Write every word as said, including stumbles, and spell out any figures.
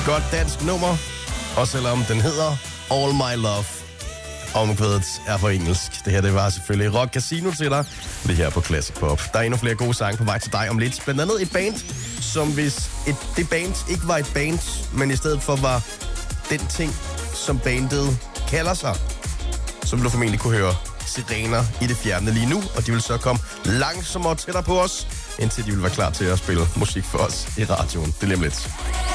Godt dansk nummer, og selvom den hedder All My Love. Omkvædet er på engelsk. Det her, det var selvfølgelig Rock Casino til dig. Det her på Classic Pop. Der er endnu flere gode sange på vej til dig om lidt. Blandt andet et band, som hvis et, det band ikke var et band, men i stedet for var den ting, som bandet kalder sig, så vil du formentlig kunne høre sirener i det fjerne lige nu, og de vil så komme langsommere tættere på os, indtil de vil være klar til at spille musik for os i radioen. Det er lige om lidt.